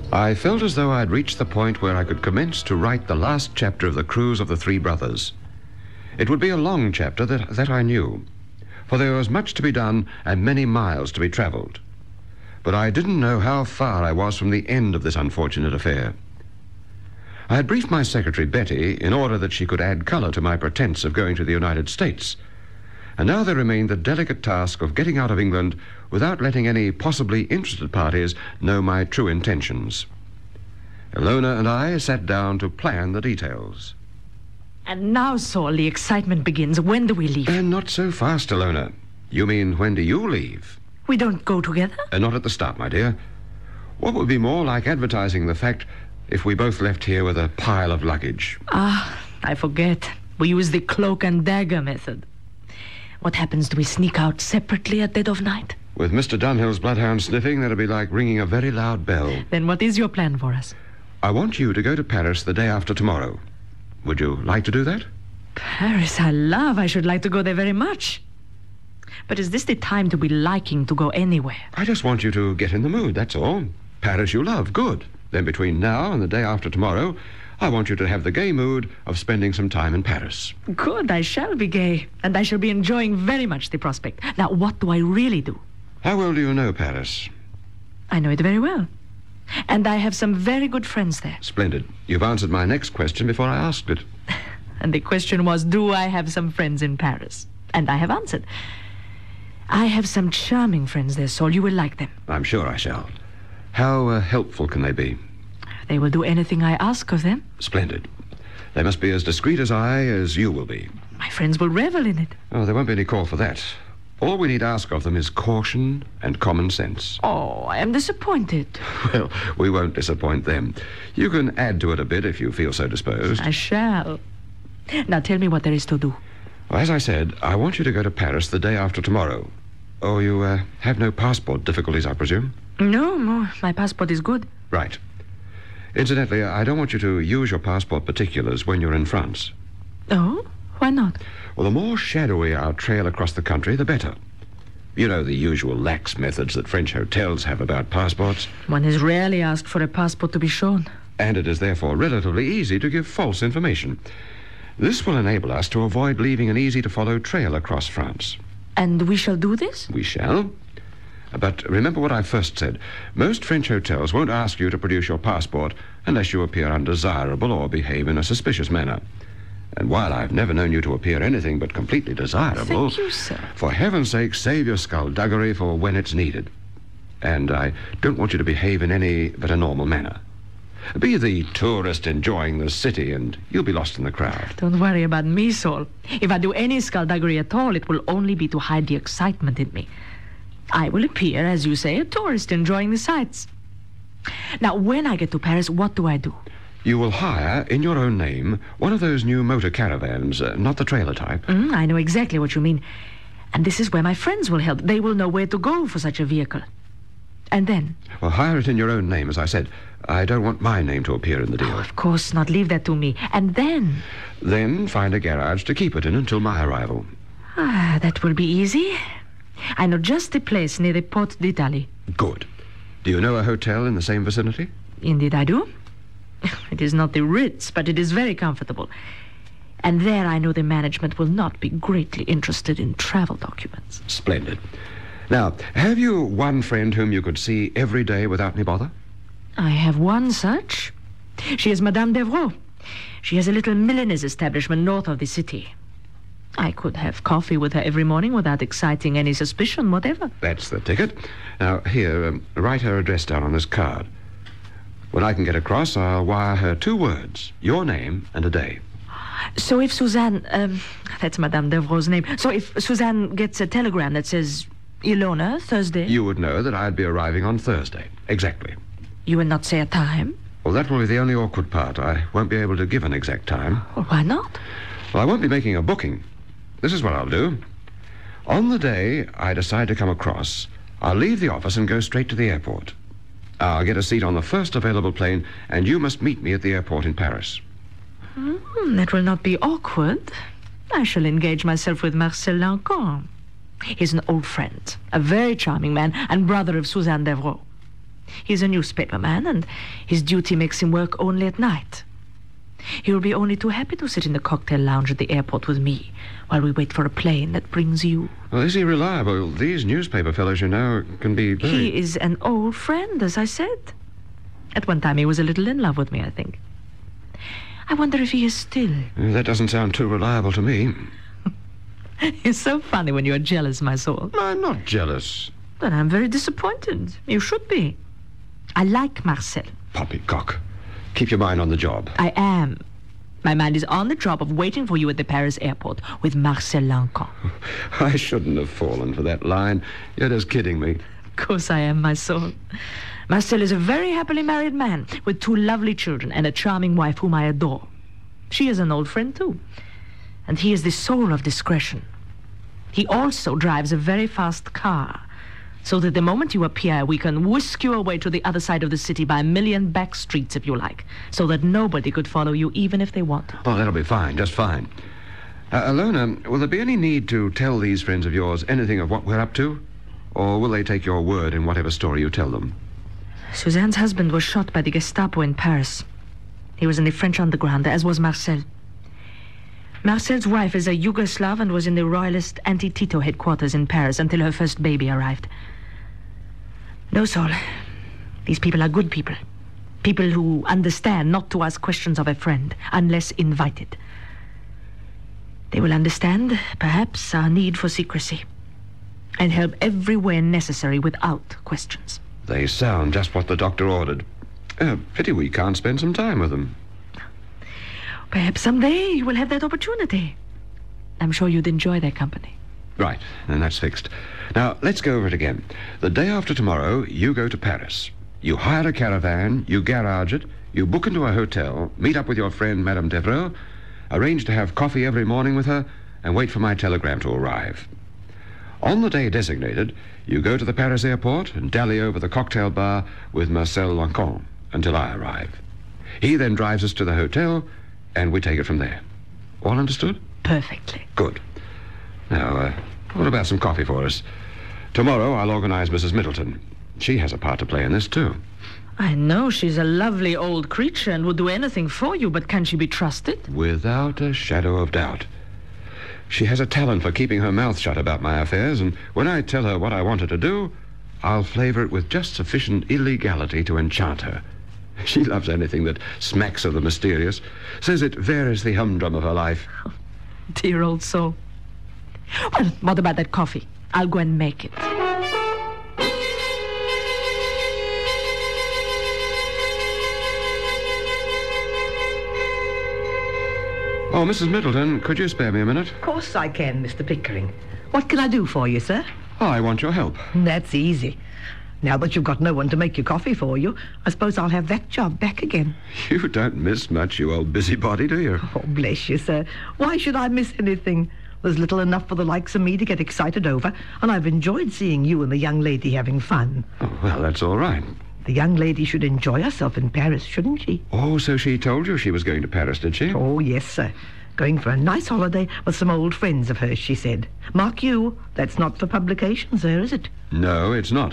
I felt as though I'd reached the point where I could commence to write the last chapter of the cruise of the three brothers. It would be a long chapter, that I knew, for there was much to be done and many miles to be traveled. But I didn't know how far I was from the end of this unfortunate affair. I had briefed my secretary, Betty, in order that she could add color to my pretense of going to the United States. And now there remained the delicate task of getting out of England without letting any possibly interested parties know my true intentions. Ilona and I sat down to plan the details. And now, Saul, the excitement begins. When do we leave? Not so fast, Ilona. You mean, when do you leave? We don't go together? Not at the start, my dear. What would be more like advertising the fact if we both left here with a pile of luggage? I forget. We use the cloak and dagger method. What happens? Do we sneak out separately at dead of night? With Mr. Dunhill's bloodhound sniffing, that'll be like ringing a very loud bell. Then what is your plan for us? I want you to go to Paris the day after tomorrow. Would you like to do that? Paris, I should like to go there very much. But is this the time to be liking to go anywhere? I just want you to get in the mood, that's all. Paris you love, good. Then between now and the day after tomorrow, I want you to have the gay mood of spending some time in Paris. Good, I shall be gay, and I shall be enjoying very much the prospect. Now, what do I really do? How well do you know Paris? I know it very well. And I have some very good friends there. Splendid. You've answered my next question before I asked it. And the question was, do I have some friends in Paris? And I have answered. I have some charming friends there, Saul. You will like them. I'm sure I shall. How helpful can they be? They will do anything I ask of them. Splendid. They must be as discreet as you will be. My friends will revel in it. Oh, there won't be any call for that. All we need ask of them is caution and common sense. Oh, I am disappointed. Well, we won't disappoint them. You can add to it a bit if you feel so disposed. I shall. Now tell me what there is to do. Well, as I said, I want you to go to Paris the day after tomorrow. Oh, you have no passport difficulties, I presume? No, my passport is good. Right. Incidentally, I don't want you to use your passport particulars when you're in France. Oh? Why not? Well, the more shadowy our trail across the country, the better. You know the usual lax methods that French hotels have about passports. One is rarely asked for a passport to be shown. And it is therefore relatively easy to give false information. This will enable us to avoid leaving an easy-to-follow trail across France. And we shall do this? We shall. But remember what I first said. Most French hotels won't ask you to produce your passport unless you appear undesirable or behave in a suspicious manner. And while I've never known you to appear anything but completely desirable... Thank you, sir. For heaven's sake, save your skullduggery for when it's needed. And I don't want you to behave in any but a normal manner. Be the tourist enjoying the city, and you'll be lost in the crowd. Don't worry about me, Saul. If I do any skullduggery at all, it will only be to hide the excitement in me. I will appear, as you say, a tourist enjoying the sights. Now, when I get to Paris, what do I do? You will hire, in your own name, one of those new motor caravans, not the trailer type. I know exactly what you mean. And this is where my friends will help. They will know where to go for such a vehicle. And then? Well, hire it in your own name, as I said. I don't want my name to appear in the deal. Oh, of course not. Leave that to me. And then? Then find a garage to keep it in until my arrival. That will be easy. I know just the place near the Porte d'Italie. Good. Do you know a hotel in the same vicinity? Indeed I do. It is not the Ritz, but it is very comfortable. And there I know the management will not be greatly interested in travel documents. Splendid. Now, have you one friend whom you could see every day without any bother? I have one such. She is Madame Devereux. She has a little milliner's establishment north of the city. I could have coffee with her every morning without exciting any suspicion whatever. That's the ticket. Now, here, write her address down on this card. When I can get across, I'll wire her 2 words, your name and a day. So if Suzanne, that's Madame Devereux's name, so if Suzanne gets a telegram that says, Ilona, Thursday... You would know that I'd be arriving on Thursday. Exactly. You will not say a time? Well, that will be the only awkward part. I won't be able to give an exact time. Well, why not? Well, I won't be making a booking. This is what I'll do. On the day I decide to come across, I'll leave the office and go straight to the airport. I'll get a seat on the first available plane, and you must meet me at the airport in Paris. That will not be awkward. I shall engage myself with Marcel Lancôme. He's an old friend, a very charming man, and brother of Suzanne Devereux. He's a newspaper man, and his duty makes him work only at night. He will be only too happy to sit in the cocktail lounge at the airport with me while we wait for a plane that brings you. Well, is he reliable? These newspaper fellows, you know, can be very... He is an old friend, as I said. At one time he was a little in love with me, I think. I wonder if he is still. That doesn't sound too reliable to me. It's so funny when you're jealous, my soul. I'm not jealous. Then I'm very disappointed. You should be. I like Marcel. Poppycock. Keep your mind on the job. I am. My mind is on the job of waiting for you at the Paris airport with Marcel Lancan. I shouldn't have fallen for that line. You're just kidding me. Of course I am, my soul. Marcel is a very happily married man with 2 lovely children and a charming wife whom I adore. She is an old friend, too. And he is the soul of discretion. He also drives a very fast car, so that the moment you appear, we can whisk you away to the other side of the city by a million back streets, if you like, so that nobody could follow you, even if they wanted. Oh, that'll be fine, just fine. Alona, will there be any need to tell these friends of yours anything of what we're up to? Or will they take your word in whatever story you tell them? Suzanne's husband was shot by the Gestapo in Paris. He was in the French underground, as was Marcel. Marcel's wife is a Yugoslav and was in the royalist anti-Tito headquarters in Paris until her first baby arrived. No, Saul. These people are good people. People who understand not to ask questions of a friend unless invited. They will understand, perhaps, our need for secrecy and help everywhere necessary without questions. They sound just what the doctor ordered. Pity we can't spend some time with them. Perhaps someday you will have that opportunity. I'm sure you'd enjoy their company. Right, and that's fixed. Now, let's go over it again. The day after tomorrow, you go to Paris. You hire a caravan, you garage it, you book into a hotel, meet up with your friend, Madame Devereux, arrange to have coffee every morning with her, and wait for my telegram to arrive. On the day designated, you go to the Paris airport and dally over the cocktail bar with Marcel Lancan until I arrive. He then drives us to the hotel, and we take it from there. All understood? Perfectly. Good. Now, what about some coffee for us? Tomorrow I'll organize Mrs. Middleton. She has a part to play in this, too. I know she's a lovely old creature and would do anything for you, but can she be trusted? Without a shadow of doubt. She has a talent for keeping her mouth shut about my affairs, and when I tell her what I want her to do, I'll flavor it with just sufficient illegality to enchant her. She loves anything that smacks of the mysterious, says it varies the humdrum of her life. Oh, dear old soul. Well, what about that coffee? I'll go and make it. Oh, Mrs. Middleton, could you spare me a minute? Of course I can, Mr. Pickering. What can I do for you, sir? Oh, I want your help. That's easy. Now that you've got no one to make your coffee for you, I suppose I'll have that job back again. You don't miss much, you old busybody, do you? Oh, bless you, sir. Why should I miss anything? There's little enough for the likes of me to get excited over, and I've enjoyed seeing you and the young lady having fun. Oh, well, that's all right. The young lady should enjoy herself in Paris, shouldn't she? Oh, so she told you she was going to Paris, did she? Oh, yes, sir. Going for a nice holiday with some old friends of hers, she said. Mark you, that's not for publication, sir, is it? No, it's not.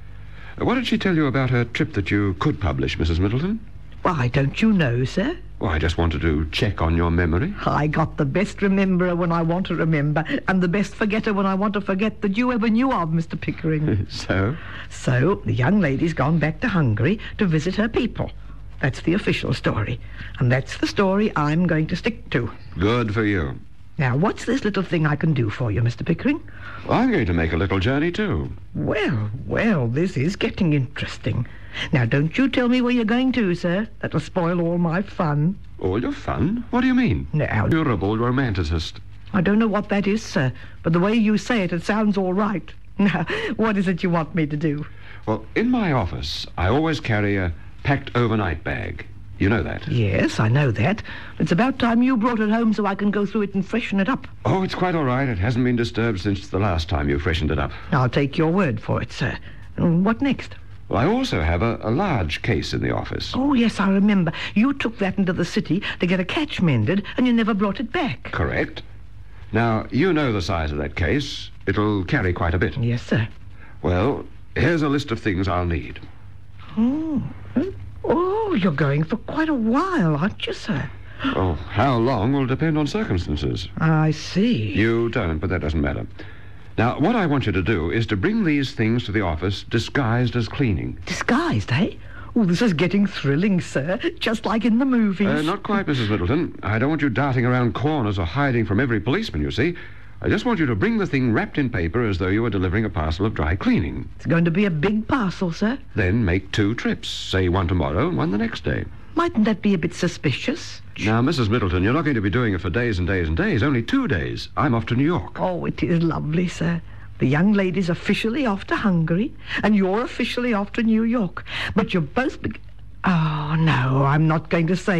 What did she tell you about her trip that you could publish, Mrs. Middleton? Why, don't you know, sir? Well, I just wanted to check on your memory. I got the best rememberer when I want to remember, and the best forgetter when I want to forget that you ever knew of, Mr. Pickering. So? So, the young lady's gone back to Hungary to visit her people. That's the official story. And that's the story I'm going to stick to. Good for you. Now, what's this little thing I can do for you, Mr. Pickering? Well, I'm going to make a little journey, too. Well, this is getting interesting. Now, don't you tell me where you're going to, sir. That'll spoil all my fun. All your fun? What do you mean? Now, Durable romanticist. I don't know what that is, sir, but the way you say it, it sounds all right. Now, what is it you want me to do? Well, in my office, I always carry a packed overnight bag. You know that? Yes, I know that. It's about time you brought it home so I can go through it and freshen it up. Oh, it's quite all right. It hasn't been disturbed since the last time you freshened it up. I'll take your word for it, sir. What next? Well, I also have a large case in the office. Oh, yes, I remember. You took that into the city to get a catch mended, and you never brought it back. Correct. Now, you know the size of that case. It'll carry quite a bit. Yes, sir. Well, here's a list of things I'll need. Oh, you're going for quite a while, aren't you, sir? Oh, how long will depend on circumstances. I see. You don't, but that doesn't matter. Now, what I want you to do is to bring these things to the office disguised as cleaning. Disguised, eh? Oh, this is getting thrilling, sir. Just like in the movies. Not quite, Mrs. Middleton. I don't want you darting around corners or hiding from every policeman, you see. I just want you to bring the thing wrapped in paper as though you were delivering a parcel of dry cleaning. It's going to be a big parcel, sir. Then make 2 trips, say one tomorrow and one the next day. Mightn't that be a bit suspicious? Now, Mrs. Middleton, you're not going to be doing it for days and days and days. Only 2 days. I'm off to New York. Oh, it is lovely, sir. The young lady's officially off to Hungary, and you're officially off to New York. But you're both... Oh, no, I'm not going to say